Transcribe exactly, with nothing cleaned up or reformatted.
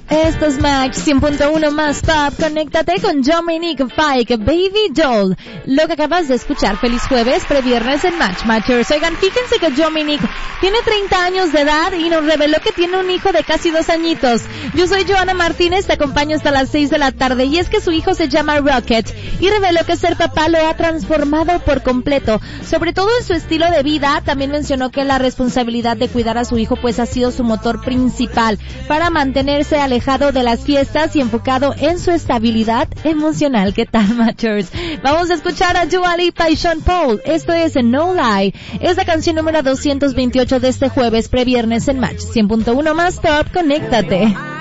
Esto es Match cien punto uno más top. Conéctate con Dominic Fike, Baby Doll. Lo que acabas de escuchar, feliz jueves, previernes en Match Matchers. Oigan, fíjense que Dominic tiene treinta años de edad y nos reveló que tiene un hijo de casi dos añitos. Yo soy Joana Martínez, te acompaño hasta las seis de la tarde y es que su hijo se llama Rocket y reveló que ser papá lo ha transformado por completo, sobre todo en su estilo de vida. También mencionó que la responsabilidad de cuidar a su hijo pues ha sido su motor principal para mantenerse alejado de las fiestas y enfocado en su estabilidad emocional. ¿Qué tal, Matchers? Vamos a escuchar a Dua Lipa y Sean Paul. Esto es No Lie. Es la canción número doscientos veintiocho de este jueves previernes en Match cien punto uno más top. Conéctate.